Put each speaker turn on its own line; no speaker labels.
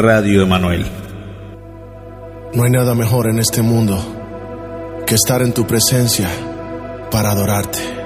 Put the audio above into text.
Radio Emanuel.
No hay nada mejor en este mundo que estar en tu presencia para adorarte.